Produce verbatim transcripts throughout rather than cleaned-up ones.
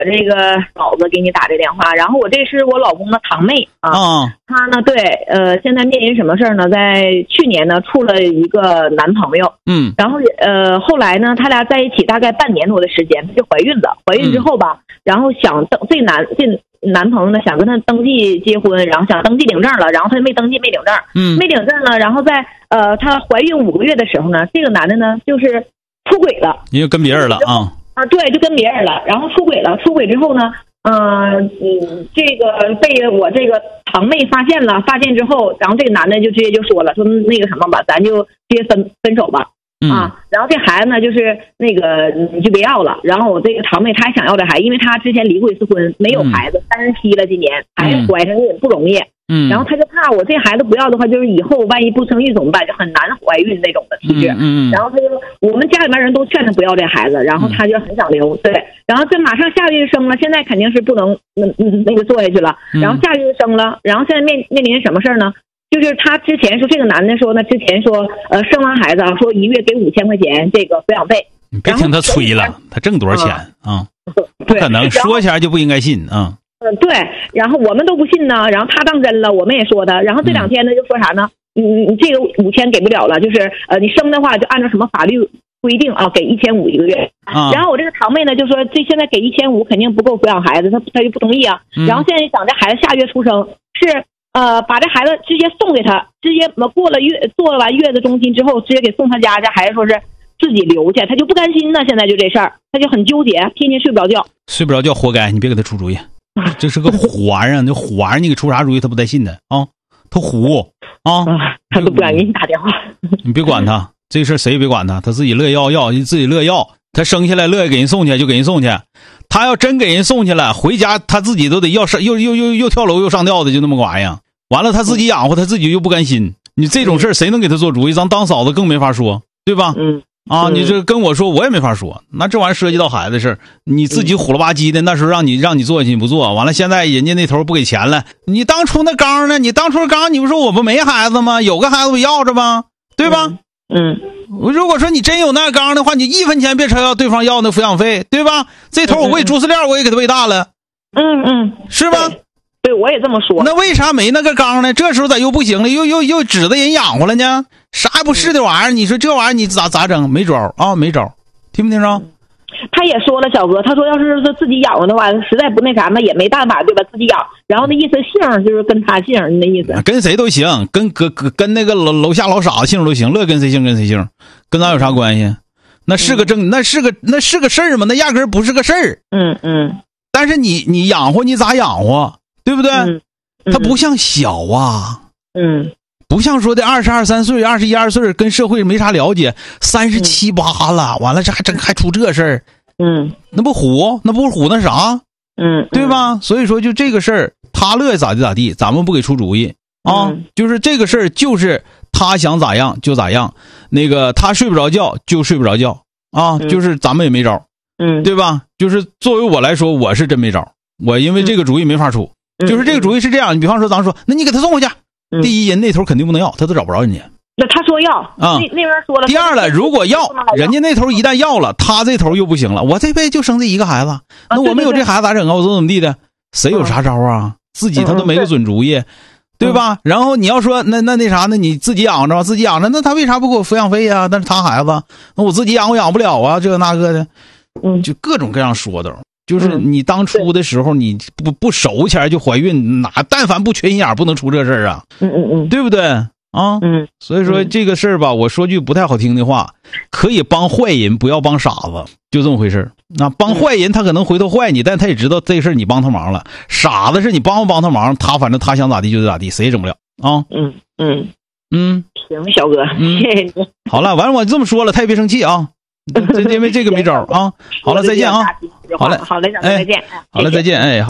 这个嫂子给你打这电话，然后我这是我老公的堂妹啊， 哦、 她呢，对，呃，现在面临什么事儿呢？在去年呢，处了一个男朋友， 嗯， 然后呃，后来呢，他俩在一起大概半年多的时间，她就怀孕了。怀孕之后吧，嗯、然后想登这男这男朋友呢，想跟她登记结婚，然后想登记领证了，然后他没登记，没领证， 嗯， 没领证呢，然后在呃，她怀孕五个月的时候呢，这个男的呢，就是出轨了， 因为跟别人了啊。 啊，对，就跟别人了，然后出轨了。出轨之后呢，嗯、呃、嗯，这个被我这个堂妹发现了，发现之后，然后这个男的就直接就说了，说那个什么吧，咱就直接分分手吧，啊， 嗯、 然后这孩子呢，就是那个你就别要了。然后我这个堂妹她还想要这孩子，因为她之前离过一次婚，没有孩子，三十七了，今年还怀上也不容易。 嗯， 然后他就怕我这孩子不要的话，就是以后万一不生育怎么办？就很难怀孕那种的体质。 嗯嗯。 然后他就，我们家里面人都劝他不要这孩子，然后他就很想留。对，然后这马上下个月生了，现在肯定是不能嗯嗯那个做下去了。然后下个月生了，然后现在面面临什么事儿呢？就是他之前说这个男的说呢，之前说呃生完孩子啊，说一月给五千块钱这个抚养费。 你别听他吹了，他挣多少钱啊？不可能，说起来就不应该信啊。 嗯，对，然后我们都不信呢，然后他当真了，我们也说的，然后这两天呢就说啥呢？你你这个五千给不了了，就是呃你生的话就按照什么法律规定啊，给一千五一个月。 啊、 然后我这个堂妹呢就说这现在给一千五肯定不够抚养孩子，她她就不同意啊。 嗯、 然后现在等这孩子下月出生，是呃把这孩子直接送给他，直接过了月做完月子中心之后，直接给送他家，这孩子说是自己留下，他就不甘心呢。现在就这事儿，他就很纠结，天天睡不着觉， 睡不着觉活该，你别给他出主意。这是个环啊，那环你给出啥主意他不带信的啊，他虎啊， 他都不敢给你打电话。 你别管他，这事谁也别管他，他自己乐意要要自己乐意要，他生下来乐意给人送去就给人送去，他要真给人送去了，回家他自己都得要上又又又又跳楼又上吊的，就那么个玩意儿。完了他自己养活他自己又不甘心，你这种事儿谁能给他做主意？咱当嫂子更没法说，对吧？ 嗯。 啊，你这跟我说我也没法说，那这玩意儿涉及到孩子的事儿，你自己虎了吧唧的，那时候让你让你做下去你不做，完了现在人家那头不给钱了，你当初那刚呢？你当初刚你不说我不没孩子吗？有个孩子不要着吗？对吧？ 嗯， 如果说你真有那刚的话，你一分钱别扯要对方要那抚养费，对吧？这头我喂猪饲料我也给他喂大了， 嗯嗯， 是吧？ 对，我也这么说。 那为啥没那个缸呢？这时候咋又不行了？又又又指着人养活了呢？啥也不是的玩意儿，你说这玩意儿你咋咋整？没招啊，没招，听没听着？ 他也说了，小哥，他说要是自己养活的话，实在不那啥，那也没办法，对吧？自己养。然后那意思姓就是跟他姓那意思。 跟谁都行，跟跟跟那个楼楼下老傻子姓都行，乐跟谁姓跟谁姓，跟咱有啥关系？那是个正，那是个那是个事儿吗？那压根儿不是个事儿。 嗯嗯。但是你你养活你咋养活？对不对？ 嗯他不像小啊， 嗯， 不像说的二十二三岁、二十一二岁，跟社会没啥了解，三十七八了，完了这还真还出这事儿， 嗯， 那不虎，那不虎那啥， 嗯， 对吧？所以说就这个事儿，他乐意咋地咋地，咱们不给出主意啊。 嗯、 就是这个事儿，就是他想咋样就咋样，那个他睡不着觉就睡不着觉啊， 嗯、 就是咱们也没招， 嗯， 对吧？就是作为我来说，我是真没招，我因为这个主意没法出。就是这个主意是这样，你比方说咱说，那你给他送回去， 嗯、 第一人那头肯定不能要，他都找不着人家。 那他说要啊、 嗯，那那边说了。 第二了，如果要，人家那头一旦要了，他这头又不行了。我这辈子就生这一个孩子，那我没有这孩子咋整啊？我怎么怎么地的？谁有啥招啊？自己他都没个准主意，对吧？然后你要说那那那啥，那你自己养着，自己养着，那他为啥不给我抚养费呀？但是他孩子，那我自己养我养不了啊，这个那个的， 嗯， 就各种各样说的。就是你当初的时候，你不不熟前就怀孕，哪但凡不缺心眼不能出这事儿啊？ 嗯嗯嗯， 对不对啊？ 嗯， 所以说这个事儿吧，我说句不太好听的话，可以帮坏人，不要帮傻子，就这么回事儿。那帮坏人他可能回头坏你，但他也知道这事儿你帮他忙了。傻子是你帮不帮他忙，他反正他想咋地就咋地，谁也整不了啊。 嗯嗯嗯， 行，小哥， 嗯、 谢谢你。 好了，完了我这么说了，他也别生气啊。这因为这个没招啊。好了，再见啊。好嘞， 好嘞，再见。 好了，再见，哎。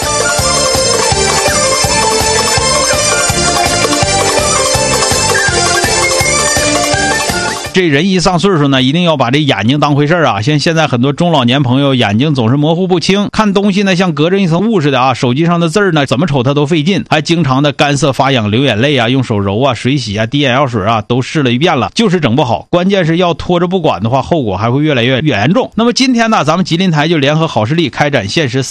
这人一上岁数呢，一定要把这眼睛当回事啊！像现在很多中老年朋友眼睛总是模糊不清，看东西呢像隔着一层雾似的啊，手机上的字儿呢怎么瞅他都费劲，还经常的干涩发痒、流眼泪啊，用手揉啊、水洗啊、滴眼药水啊，都试了一遍了，就是整不好。关键是要拖着不管的话，后果还会越来越越严重。那么今天呢，咱们吉林台就联合好视力开展限时